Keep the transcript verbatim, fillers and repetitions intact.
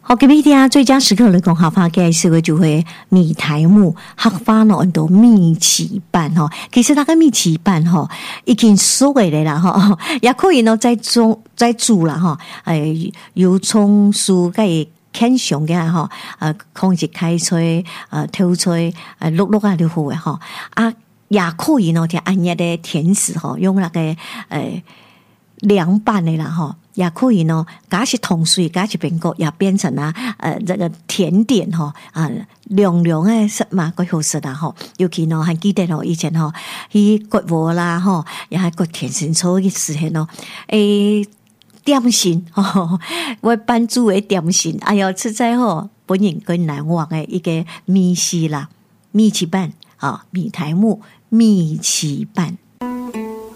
好，今日听最佳时刻来讲客家嘅社會就會米苔目客家呢很多米糍粑吼，其實那個米糍粑吼已經熟嘅咧啦吼，也可以呢再煮再煮啦吼，誒油蔥酥嘅炝上嘅吼，誒控制開水誒透水誒碌碌啊就好嘅吼，啊也可以呢就按一啲甜食吼，用那個誒涼拌嘅啦吼。也可以呢，加些糖水，加些蘋果，也變成啊，呃，這個甜點吼，啊，涼涼誒食嘛，幾好食啦吼。尤其呢，還記得咯，以前吼，去割禾啦吼，也係割田心草嘅時候咯，誒，點心吼，我班主嘅點心，哎喲，實在吼，本人最難忘嘅一個米絲啦，米糍粑啊，米苔目米糍粑。